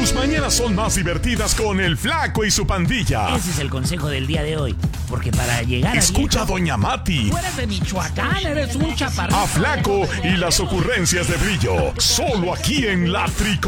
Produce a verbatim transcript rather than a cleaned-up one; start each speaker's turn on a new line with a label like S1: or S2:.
S1: Tus mañanas son más divertidas con el Flaco y su pandilla.
S2: Ese es el consejo del día de hoy. Porque para llegar a
S1: Escucha
S2: viejo,
S1: a Doña Mati.
S2: Tú eres de Michoacán, eres un chaparrito.
S1: A Flaco y las ocurrencias de Brillo. Solo aquí en La Trico.